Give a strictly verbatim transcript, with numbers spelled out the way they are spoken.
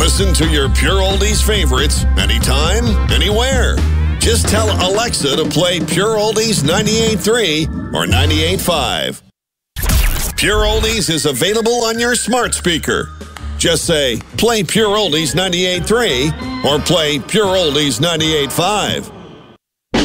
Listen to your Pure Oldies favorites anytime, anywhere. Just tell Alexa to play Pure Oldies ninety-eight point three or ninety-eight point five. Pure Oldies is available on your smart speaker. Just say, play Pure Oldies ninety-eight point three or play Pure Oldies ninety-eight point five.